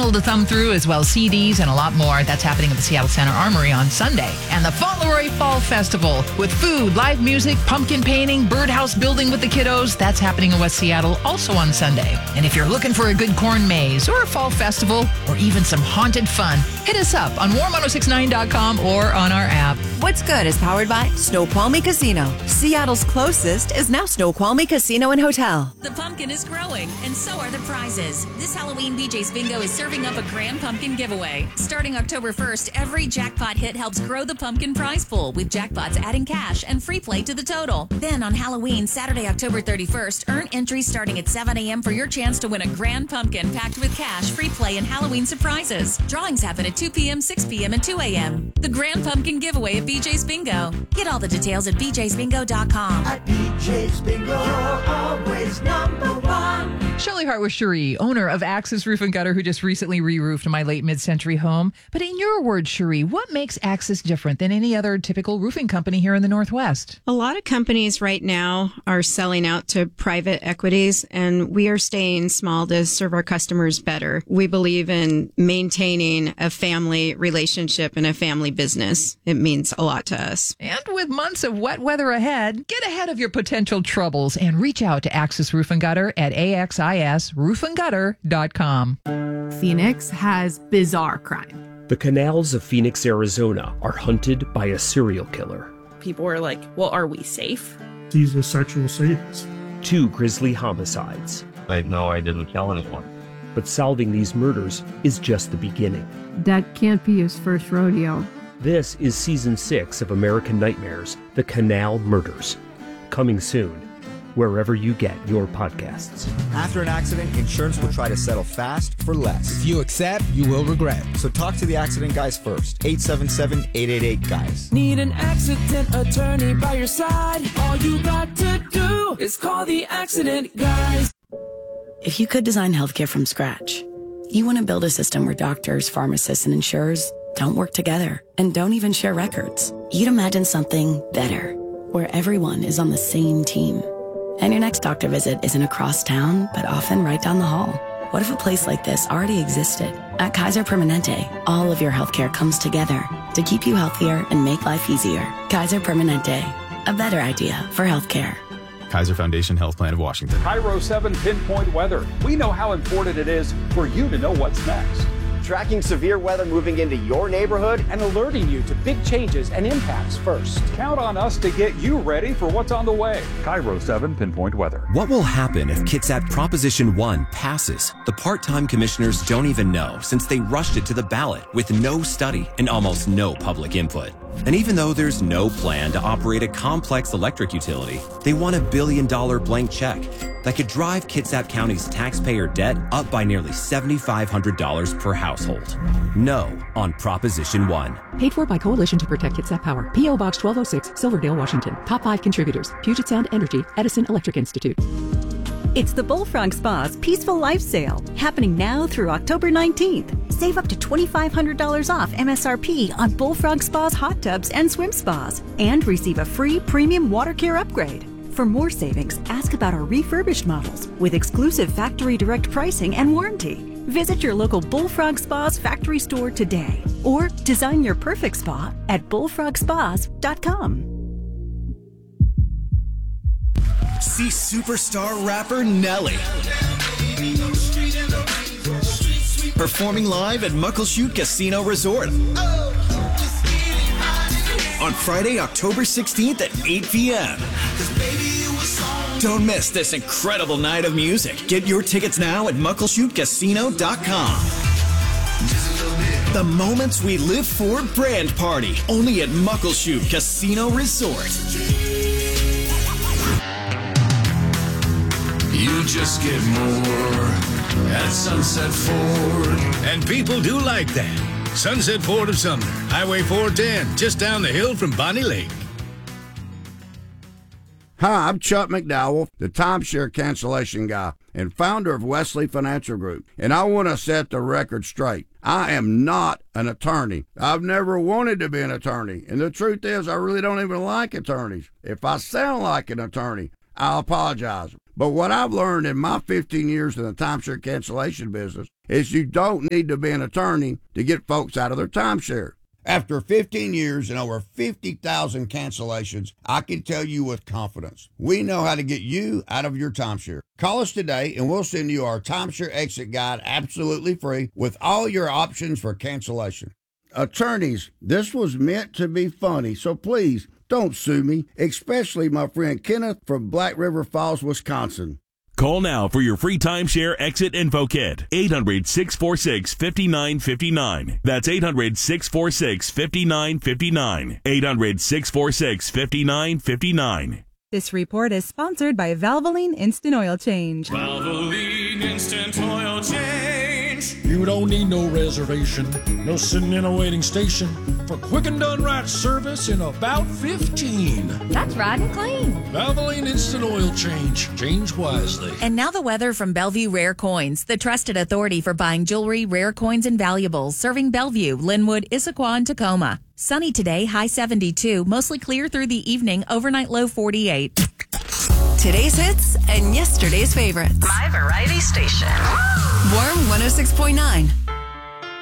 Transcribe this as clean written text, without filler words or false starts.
vinyl to thumb through, as well as CDs and a lot more. That's happening at the Seattle Center Armory on Sunday. And the Fauntleroy Fall Festival with food, live music, pumpkin painting, birdhouse building with the kiddos. That's happening in West Seattle also on Sunday. And if you're looking for a good corn maze or a fall festival or even some haunted fun, hit us up on warm1069.com or on our app. What's Good is powered by Snoqualmie Casino. Seattle's closest is now Snoqualmie Casino and Hotel. The pumpkin is growing, and so are the prizes. This Halloween, BJ's Bingo is serving up a grand pumpkin giveaway. Starting October 1st, every jackpot hit helps grow the pumpkin prize pool, with jackpots adding cash and free play to the total. Then on Halloween, Saturday, October 31st, earn entries starting at 7 a.m. for your chance to win a grand pumpkin packed with cash, free play, and Halloween surprises. Drawings happen at 2 p.m., 6 p.m., and 2 a.m. The grand pumpkin giveaway at BJ's Bingo. Get all the details at bjsbingo.com. At BJ's Bingo, you're always number one. Shelley Hart with Cherie, owner of Axis Roof and Gutter, who just recently re-roofed my late mid-century home. But in your words, Cherie, what makes Axis different than any other typical roofing company here in the Northwest? A lot of companies right now are selling out to private equities, and we are staying small to serve our customers better. We believe in maintaining a family relationship and a family business. It means a lot to us. And with months of wet weather ahead, get ahead of your potential troubles and reach out to Axis Roof and Gutter at axisroofandgutter.com. Phoenix has bizarre crime. The canals of Phoenix, Arizona are hunted by a serial killer. People were like, well, are we safe? He's a sexual sadist. 2 grisly homicides. I didn't kill anyone. But solving these murders is just the beginning. That can't be his first rodeo. This is Season 6 of American Nightmares, The Canal Murders. Coming soon, wherever you get your podcasts. After an accident, insurance will try to settle fast for less. If you accept, you will regret. So talk to the accident guys first. 877-888-GUYS. Need an accident attorney by your side? All you got to do is call the accident guys. If you could design healthcare from scratch, you want to build a system where doctors, pharmacists, and insurers don't work together and don't even share records. You'd imagine something better, where everyone is on the same team. And your next doctor visit isn't across town, but often right down the hall. What if a place like this already existed? At Kaiser Permanente, all of your healthcare comes together to keep you healthier and make life easier. Kaiser Permanente, a better idea for healthcare. Kaiser Foundation Health Plan of Washington. KIRO 7 Pinpoint Weather. We know how important it is for you to know what's next. Tracking severe weather moving into your neighborhood and alerting you to big changes and impacts first. Count on us to get you ready for what's on the way. KIRO 7 Pinpoint Weather. What will happen if Kitsap Proposition 1 passes? The part-time commissioners don't even know, since they rushed it to the ballot with no study and almost no public input. And even though there's no plan to operate a complex electric utility, they want $1 billion blank check that could drive Kitsap County's taxpayer debt up by nearly $7,500 per household. No on Proposition 1. Paid for by Coalition to Protect Kitsap Power. P.O. Box 1206, Silverdale, Washington. Top 5 contributors: Puget Sound Energy, Edison Electric Institute. It's the Bullfrog Spa's Peaceful Life Sale, happening now through October 19th. Save up to $2,500 off MSRP on Bullfrog Spa's hot tubs and swim spas, and receive a free premium water care upgrade. For more savings, ask about our refurbished models with exclusive factory direct pricing and warranty. Visit your local Bullfrog Spa's factory store today, or design your perfect spa at bullfrogspas.com. See superstar rapper Nelly performing live at Muckleshoot Casino Resort on Friday, October 16th at 8 p.m. Don't miss this incredible night of music. Get your tickets now at muckleshootcasino.com. The moments we live for brand party, only at Muckleshoot Casino Resort. You just get more at Sunset Ford. And people do like that. Sunset Ford of Sumner, Highway 410, just down the hill from Bonnie Lake. Hi, I'm Chuck McDowell, the timeshare cancellation guy and founder of Wesley Financial Group. And I want to set the record straight. I am not an attorney. I've never wanted to be an attorney. And the truth is, I really don't even like attorneys. If I sound like an attorney, I apologize. But what I've learned in my 15 years in the timeshare cancellation business is you don't need to be an attorney to get folks out of their timeshare. After 15 years and over 50,000 cancellations, I can tell you with confidence, we know how to get you out of your timeshare. Call us today and we'll send you our timeshare exit guide absolutely free with all your options for cancellation. Attorneys, this was meant to be funny, so please don't sue me, especially my friend Kenneth from Black River Falls, Wisconsin. Call now for your free timeshare exit info kit. 800-646-5959. That's 800-646-5959. 800-646-5959. This report is sponsored by Valvoline Instant Oil Change. Valvoline Instant Oil Change. You don't need no reservation, no sitting in a waiting station for quick and done right service in about 15. That's right and clean. Valvoline Instant Oil Change. Change wisely. And now the weather from Bellevue Rare Coins, the trusted authority for buying jewelry, rare coins, and valuables, serving Bellevue, Linwood, Issaquah, and Tacoma. Sunny today, high 72, mostly clear through the evening, overnight low 48. Today's hits and yesterday's favorites. My variety station. Warm 106.9.